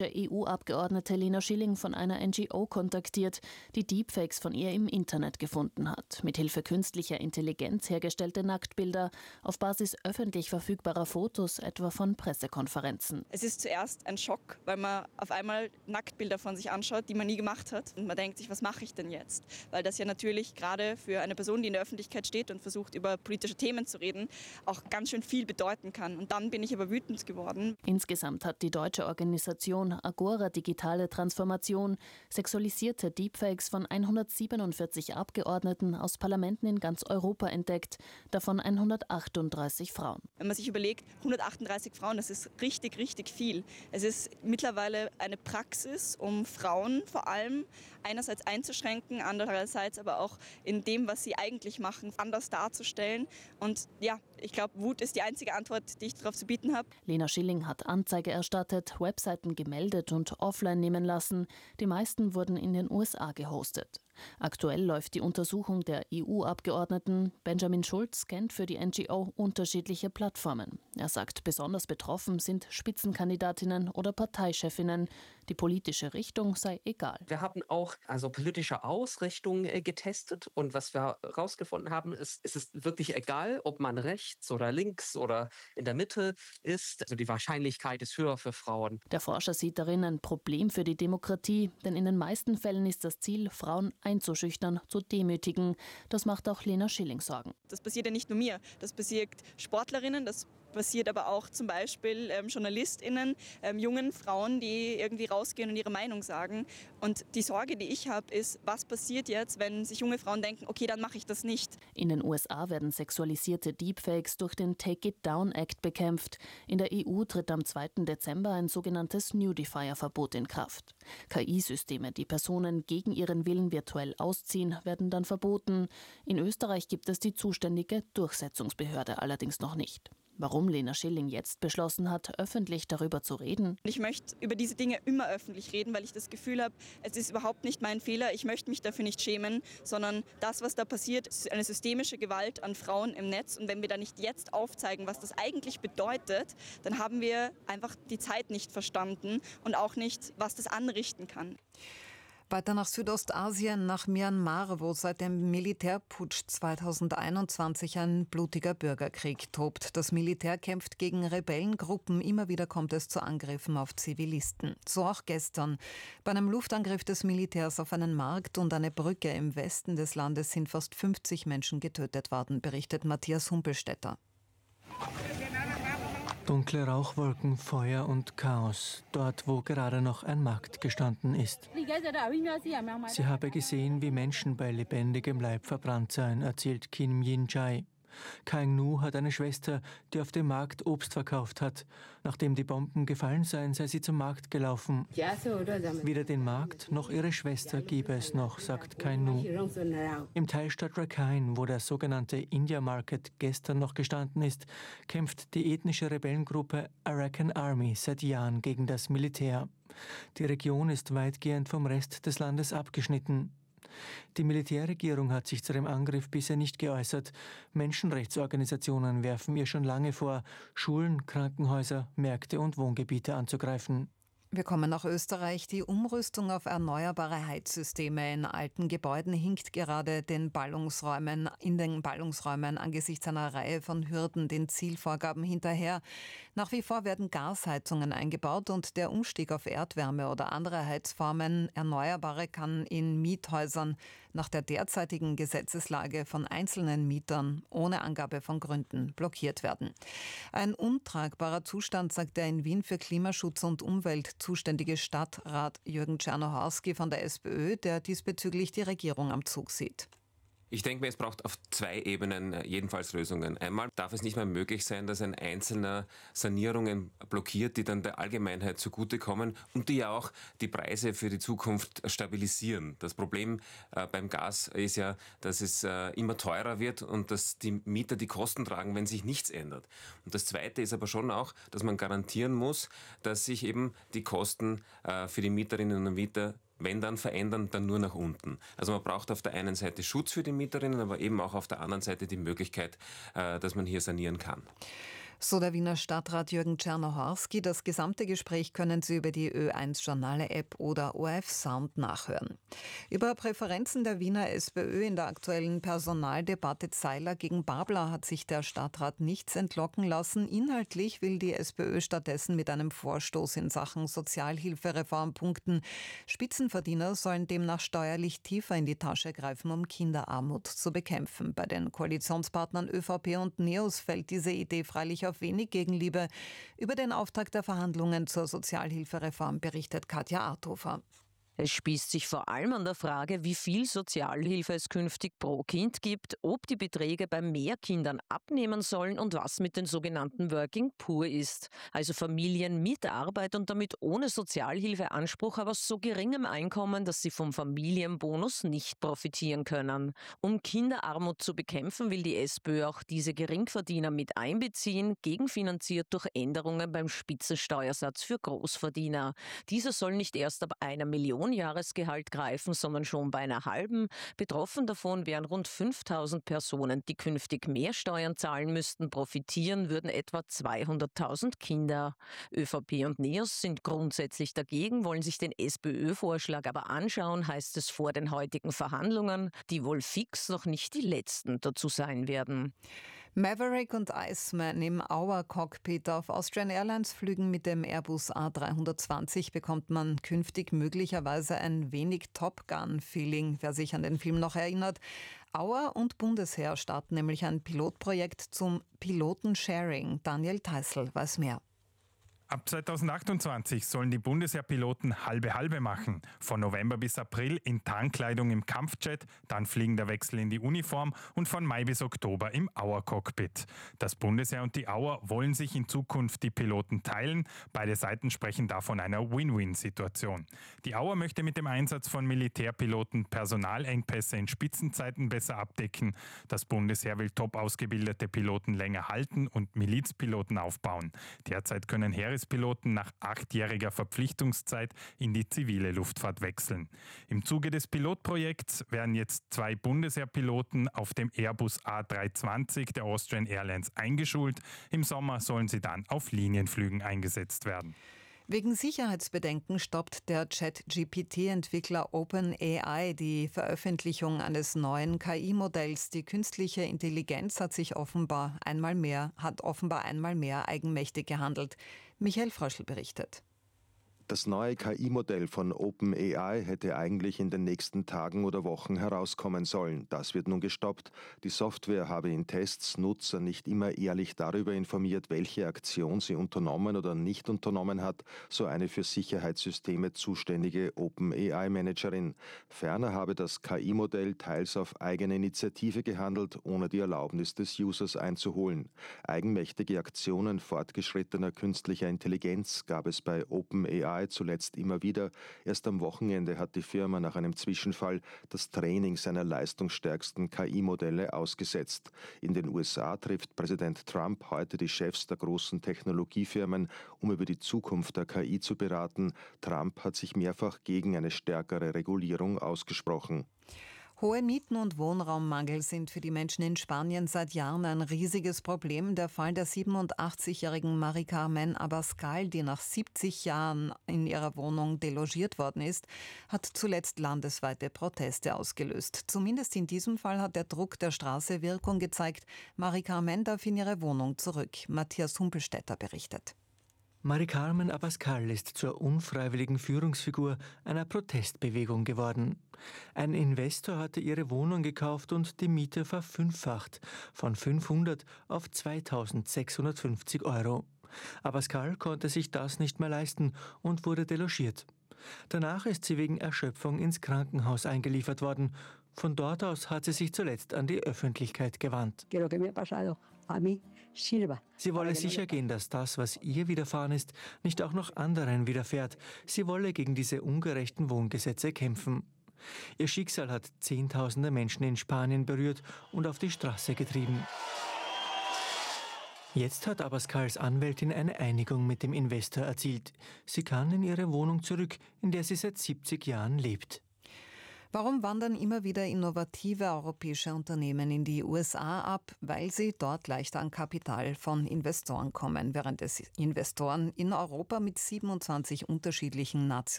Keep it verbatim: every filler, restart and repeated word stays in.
der E U-Abgeordnete Lena Schilling von einer N G O kontaktiert, die Deepfakes von ihr im Internet gefunden hat. Mithilfe künstlicher Intelligenz hergestellte Nacktbilder auf Basis öffentlich verfügbarer Fotos, etwa von Pressekonferenzen. Es ist zuerst ein Schock, weil man auf einmal Nacktbilder von sich anschaut, die man nie gemacht hat. Und man denkt sich, was mache ich denn jetzt? Weil das ja natürlich gerade für eine Person, die in der Öffentlichkeit steht und versucht, über politische Themen zu reden, auch ganz schön viel bedeuten kann. Und dann bin ich aber wütend geworden. Insgesamt hat die deutsche Organisation Agora Digitale Transformation sexualisierte Deepfakes von hundertsiebenundvierzig Abgeordneten aus Parlamenten in ganz Europa entdeckt, davon hundertachtunddreißig Frauen. Wenn man sich überlegt, hundertachtunddreißig Frauen, das ist richtig, richtig viel. Es ist mittlerweile eine Praxis, um Frauen vor allem einerseits einzuschränken, andererseits aber auch in dem, was sie eigentlich machen, anders darzustellen. Und ja, ich glaube, Wut ist die einzige Antwort, die ich darauf zu bieten habe. Lena Schilling hat Anzeige erstattet, Webseiten gemeldet und offline nehmen lassen. Die meisten wurden in den U S A gehostet. Aktuell läuft die Untersuchung der E U-Abgeordneten. Benjamin Schulz kennt für die N G O unterschiedliche Plattformen. Er sagt, besonders betroffen sind Spitzenkandidatinnen oder Parteichefinnen. Die politische Richtung sei egal. Wir haben auch also politische Ausrichtung äh, getestet und was wir herausgefunden haben, ist, es ist wirklich egal, ob man rechts oder links oder in der Mitte ist. Also die Wahrscheinlichkeit ist höher für Frauen. Der Forscher sieht darin ein Problem für die Demokratie, denn in den meisten Fällen ist das Ziel, Frauen einzuschüchtern, zu demütigen. Das macht auch Lena Schilling Sorgen. Das passiert ja nicht nur mir, das passiert Sportlerinnen, das passiert aber auch zum Beispiel ähm, JournalistInnen, ähm, jungen Frauen, die irgendwie rausgehen und ihre Meinung sagen. Und die Sorge, die ich habe, ist, was passiert jetzt, wenn sich junge Frauen denken, okay, dann mache ich das nicht. In den U S A werden sexualisierte Deepfakes durch den Take It Down Act bekämpft. In der E U tritt am zweiten Dezember ein sogenanntes Nudifier-Verbot in Kraft. K I-Systeme, die Personen gegen ihren Willen virtuell ausziehen, werden dann verboten. In Österreich gibt es die zuständige Durchsetzungsbehörde allerdings noch nicht. Warum Lena Schilling jetzt beschlossen hat, öffentlich darüber zu reden? Ich möchte über diese Dinge immer öffentlich reden, weil ich das Gefühl habe, es ist überhaupt nicht mein Fehler. Ich möchte mich dafür nicht schämen, sondern das, was da passiert, ist eine systemische Gewalt an Frauen im Netz. Und wenn wir da nicht jetzt aufzeigen, was das eigentlich bedeutet, dann haben wir einfach die Zeit nicht verstanden und auch nicht, was das anrichten kann. Weiter nach Südostasien, nach Myanmar, wo seit dem Militärputsch zweitausendeinundzwanzig ein blutiger Bürgerkrieg tobt. Das Militär kämpft gegen Rebellengruppen. Immer wieder kommt es zu Angriffen auf Zivilisten. So auch gestern. Bei einem Luftangriff des Militärs auf einen Markt und eine Brücke im Westen des Landes sind fast fünfzig Menschen getötet worden, berichtet Matthias Humpelstädter. Dunkle Rauchwolken, Feuer und Chaos, dort wo gerade noch ein Markt gestanden ist. Sie habe gesehen, wie Menschen bei lebendigem Leib verbrannt seien, erzählt Kim Yin-jae. Kaing Nu hat eine Schwester, die auf dem Markt Obst verkauft hat. Nachdem die Bomben gefallen seien, sei sie zum Markt gelaufen. Weder den Markt noch ihre Schwester gebe es noch, sagt Kaing Nu. Im Teilstaat Rakhine, wo der sogenannte India Market gestern noch gestanden ist, kämpft die ethnische Rebellengruppe Arakan Army seit Jahren gegen das Militär. Die Region ist weitgehend vom Rest des Landes abgeschnitten. Die Militärregierung hat sich zu dem Angriff bisher nicht geäußert. Menschenrechtsorganisationen werfen ihr schon lange vor, Schulen, Krankenhäuser, Märkte und Wohngebiete anzugreifen. Wir kommen nach Österreich. Die Umrüstung auf erneuerbare Heizsysteme in alten Gebäuden hinkt gerade den Ballungsräumen, in den Ballungsräumen angesichts einer Reihe von Hürden den Zielvorgaben hinterher. Nach wie vor werden Gasheizungen eingebaut und der Umstieg auf Erdwärme oder andere Heizformen, Erneuerbare, kann in Miethäusern nach der derzeitigen Gesetzeslage von einzelnen Mietern ohne Angabe von Gründen blockiert werden. Ein untragbarer Zustand, sagt der in Wien für Klimaschutz und Umwelt zuständige Stadtrat Jürgen Czernohorski von der SPÖ, der diesbezüglich die Regierung am Zug sieht. Ich denke mir, es braucht auf zwei Ebenen jedenfalls Lösungen. Einmal darf es nicht mehr möglich sein, dass ein Einzelner Sanierungen blockiert, die dann der Allgemeinheit zugutekommen und die ja auch die Preise für die Zukunft stabilisieren. Das Problem äh, beim Gas ist ja, dass es äh, immer teurer wird und dass die Mieter die Kosten tragen, wenn sich nichts ändert. Und das Zweite ist aber schon auch, dass man garantieren muss, dass sich eben die Kosten äh, für die Mieterinnen und Mieter, wenn dann verändern, dann nur nach unten. Also man braucht auf der einen Seite Schutz für die Mieterinnen, aber eben auch auf der anderen Seite die Möglichkeit, dass man hier sanieren kann. So der Wiener Stadtrat Jürgen Czernohorski. Das gesamte Gespräch können Sie über die Ö eins Journale-App oder O R F Sound nachhören. Über Präferenzen der Wiener SPÖ in der aktuellen Personaldebatte Zeiler gegen Babler hat sich der Stadtrat nichts entlocken lassen. Inhaltlich will die SPÖ stattdessen mit einem Vorstoß in Sachen Sozialhilfereform punkten. Spitzenverdiener sollen demnach steuerlich tiefer in die Tasche greifen, um Kinderarmut zu bekämpfen. Bei den Koalitionspartnern ÖVP und NEOS fällt diese Idee freilich auf wenig Gegenliebe. Über den Auftakt der Verhandlungen zur Sozialhilfereform berichtet Katja Arthofer. Es spießt sich vor allem an der Frage, wie viel Sozialhilfe es künftig pro Kind gibt, ob die Beträge bei mehr Kindern abnehmen sollen und was mit den sogenannten Working Poor ist. Also Familien mit Arbeit und damit ohne Sozialhilfeanspruch, aber so geringem Einkommen, dass sie vom Familienbonus nicht profitieren können. Um Kinderarmut zu bekämpfen, will die SPÖ auch diese Geringverdiener mit einbeziehen, gegenfinanziert durch Änderungen beim Spitzensteuersatz für Großverdiener. Dieser soll nicht erst ab einer Million Jahresgehalt greifen, sondern schon bei einer halben. Betroffen davon wären rund fünftausend Personen, die künftig mehr Steuern zahlen müssten. Profitieren würden etwa zweihunderttausend Kinder. ÖVP und NEOS sind grundsätzlich dagegen, wollen sich den SPÖ-Vorschlag aber anschauen, heißt es vor den heutigen Verhandlungen, die wohl fix noch nicht die letzten dazu sein werden. Maverick und Iceman im Auer-Cockpit auf Austrian Airlines Flügen mit dem Airbus A dreihundertzwanzig bekommt man künftig möglicherweise ein wenig Top Gun-Feeling, wer sich an den Film noch erinnert. Auer und Bundesheer starten nämlich ein Pilotprojekt zum Pilotensharing. Daniel Theißl weiß mehr. Ab zweitausendachtundzwanzig sollen die Bundesheerpiloten halbe-halbe machen. Von November bis April in Tarnkleidung im Kampfjet, dann fliegender Wechsel in die Uniform und von Mai bis Oktober im Auer-Cockpit. Das Bundesheer und die Auer wollen sich in Zukunft die Piloten teilen. Beide Seiten sprechen da von einer Win-Win-Situation. Die Auer möchte mit dem Einsatz von Militärpiloten Personalengpässe in Spitzenzeiten besser abdecken. Das Bundesheer will top ausgebildete Piloten länger halten und Milizpiloten aufbauen. Derzeit können Heeres Piloten nach achtjähriger Verpflichtungszeit in die zivile Luftfahrt wechseln. Im Zuge des Pilotprojekts werden jetzt zwei Bundesheerpiloten auf dem Airbus A dreihundertzwanzig der Austrian Airlines eingeschult. Im Sommer sollen sie dann auf Linienflügen eingesetzt werden. Wegen Sicherheitsbedenken stoppt der Chat-G P T-Entwickler OpenAI die Veröffentlichung eines neuen K I-Modells. Die künstliche Intelligenz hat sich offenbar einmal mehr, hat offenbar einmal mehr eigenmächtig gehandelt. Michael Fröschl berichtet. Das neue K I-Modell von OpenAI hätte eigentlich in den nächsten Tagen oder Wochen herauskommen sollen. Das wird nun gestoppt. Die Software habe in Tests Nutzer nicht immer ehrlich darüber informiert, welche Aktion sie unternommen oder nicht unternommen hat, so eine für Sicherheitssysteme zuständige OpenAI-Managerin. Ferner habe das K I-Modell teils auf eigene Initiative gehandelt, ohne die Erlaubnis des Users einzuholen. Eigenmächtige Aktionen fortgeschrittener künstlicher Intelligenz gab es bei OpenAI zuletzt immer wieder. Erst am Wochenende hat die Firma nach einem Zwischenfall das Training seiner leistungsstärksten K I-Modelle ausgesetzt. In den U S A trifft Präsident Trump heute die Chefs der großen Technologiefirmen, um über die Zukunft der K I zu beraten. Trump hat sich mehrfach gegen eine stärkere Regulierung ausgesprochen. Hohe Mieten und Wohnraummangel sind für die Menschen in Spanien seit Jahren ein riesiges Problem. Der Fall der siebenundachtzigjährigen Mari Carmen Abascal, die nach siebzig Jahren in ihrer Wohnung delogiert worden ist, hat zuletzt landesweite Proteste ausgelöst. Zumindest in diesem Fall hat der Druck der Straße Wirkung gezeigt. Mari Carmen darf in ihre Wohnung zurück. Matthias Humpelstädter berichtet. Mari Carmen Abascal ist zur unfreiwilligen Führungsfigur einer Protestbewegung geworden. Ein Investor hatte ihre Wohnung gekauft und die Miete verfünffacht, von fünfhundert auf zweitausendsechshundertfünfzig Euro. Abascal konnte sich das nicht mehr leisten und wurde delogiert. Danach ist sie wegen Erschöpfung ins Krankenhaus eingeliefert worden. Von dort aus hat sie sich zuletzt an die Öffentlichkeit gewandt. Sie wolle sicher gehen, dass das, was ihr widerfahren ist, nicht auch noch anderen widerfährt. Sie wolle gegen diese ungerechten Wohngesetze kämpfen. Ihr Schicksal hat Zehntausende Menschen in Spanien berührt und auf die Straße getrieben. Jetzt hat Abascals Anwältin eine Einigung mit dem Investor erzielt. Sie kann in ihre Wohnung zurück, in der sie seit siebzig Jahren lebt. Warum wandern immer wieder innovative europäische Unternehmen in die U S A ab? Weil sie dort leichter an Kapital von Investoren kommen, während es Investoren in Europa mit siebenundzwanzig unterschiedlichen Nationen